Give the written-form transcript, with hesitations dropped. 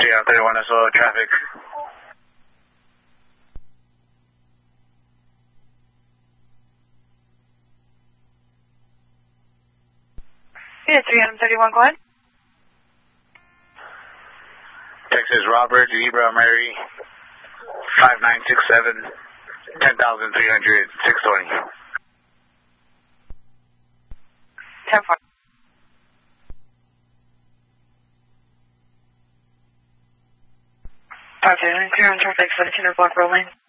Yeah, 31, I saw traffic. Yeah, 331, go ahead. Texas Robert, Libra Mary, 5967, 10,300, 620. 10-4. Clear on traffic, 17 or block rolling.